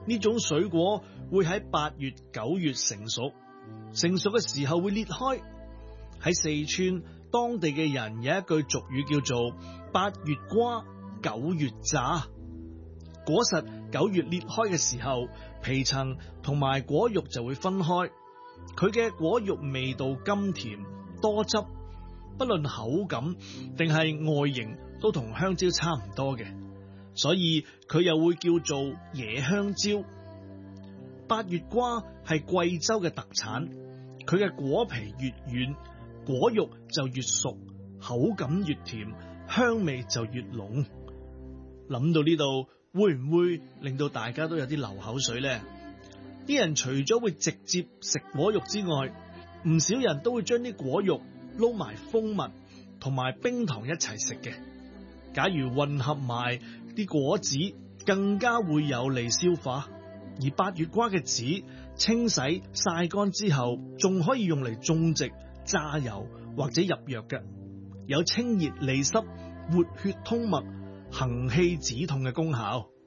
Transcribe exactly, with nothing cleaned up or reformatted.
呢種水果會喺八月、九月成熟，成熟嘅時候會裂開。喺四川當地嘅人有一句俗語叫做八月瓜，九月榨。果實九月裂開嘅時候，皮層同埋果肉就會分開，佢嘅果肉味道甘甜多汁，不論口感定係外形都同香蕉差唔多嘅，所以佢又會叫做野香蕉。八月瓜係貴州嘅特產，佢嘅果皮越軟，果肉就越熟，口感越甜，香味就越濃。諗到呢度，會唔會令到大家都有啲流口水呢？啲人除咗會直接食果肉之外，唔少人都會將啲果肉撈埋蜂蜜同埋冰糖一齊食嘅。假如混合埋啲果子，更加會有利消化。而八月瓜嘅籽清洗曬乾之後，仲可以用嚟種植、榨油或者入藥嘅，有清熱利濕、活血通脈、行氣止痛嘅功效。